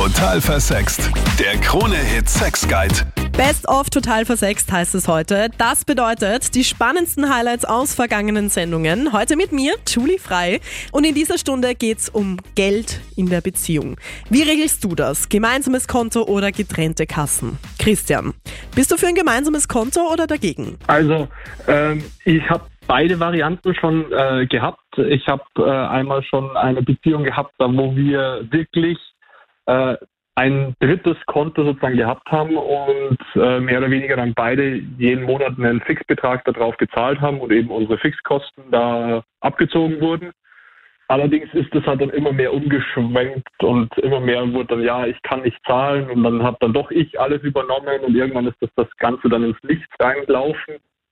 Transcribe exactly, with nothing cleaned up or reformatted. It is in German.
Total versext. Der Krone-Hit Sex Guide. Best of Total versext heißt es heute. Das bedeutet die spannendsten Highlights aus vergangenen Sendungen. Heute mit mir, Julie Frei. Und in dieser Stunde geht's um Geld in der Beziehung. Wie regelst du das? Gemeinsames Konto oder getrennte Kassen? Christian, bist du für ein gemeinsames Konto oder dagegen? Also, ähm, ich habe beide Varianten schon äh, gehabt. Ich habe äh, einmal schon eine Beziehung gehabt, da wo wir wirklich äh, ein drittes Konto sozusagen gehabt haben und äh, mehr oder weniger dann beide jeden Monat einen Fixbetrag darauf gezahlt haben und eben unsere Fixkosten da abgezogen wurden. Allerdings ist das halt dann immer mehr umgeschwenkt und immer mehr wurde dann, ja, ich kann nicht zahlen und dann habe dann doch ich alles übernommen und irgendwann ist das, das Ganze dann ins Nichts reingelaufen.